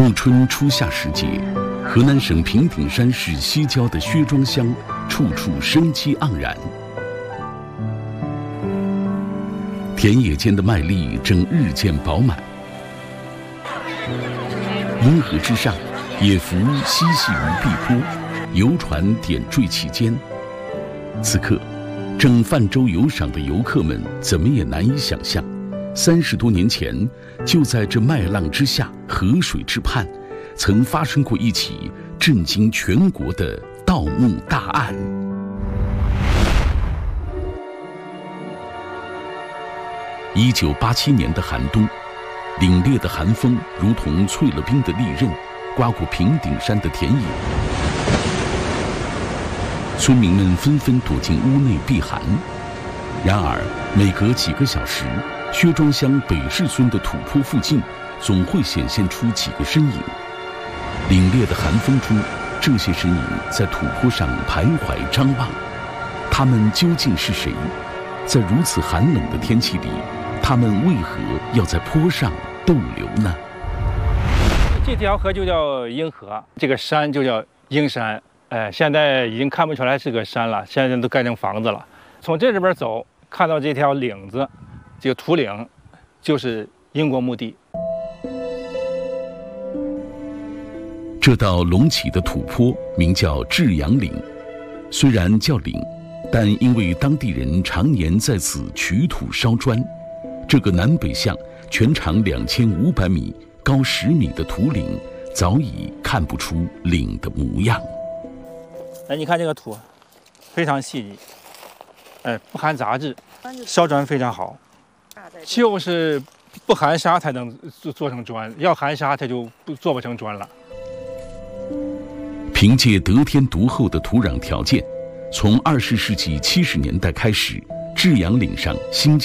暮春初夏时节，河南省平顶山市西郊的薛庄乡，处处生机盎然。田野间的麦粒正日渐饱满，阴河之上，野蝠嬉戏于碧波，游船点缀其间。此刻，正泛舟游赏的游客们怎么也难以想象，30多年前，就在这麦浪之下、河水之畔，曾发生过一起震惊全国的盗墓大案。1987年的寒冬，凛冽的寒风如同淬了冰的利刃，刮过平顶山的田野。村民们纷纷躲进屋内避寒。然而，每隔几个小时，薛庄乡北市村的土坡附近，总会显现出几个身影。凛冽的寒风中，这些身影在土坡上徘徊张望。他们究竟是谁？在如此寒冷的天气里，他们为何要在坡上逗留呢？ 这条河就叫鹰河，这个山就叫鹰山。现在已经看不出来是个山了，现在都盖成房子了。从这边走，看到这条岭子，这个土岭，就是英国墓地。 这道隆起的土坡名叫至阳岭，虽然叫岭，但因为当地人常年在此取土烧砖，这个南北向、全长2500米、高10米的土岭，早已看不出岭的模样。 你看这个土，非常细腻，不含杂质，烧砖非常好，就是不含沙才能做成砖，要含沙它就做不成砖了。 凭借得天独厚的土壤条件，从20世纪70年代开始，至阳岭上兴建